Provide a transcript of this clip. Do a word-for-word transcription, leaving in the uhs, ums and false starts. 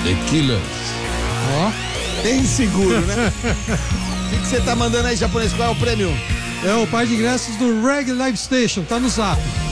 The Killers. Ó. Bem seguro, né? O que que você tá mandando aí, japonês? Qual é o prêmio? É o par de ingressos do Reggae Live Station, tá no zap.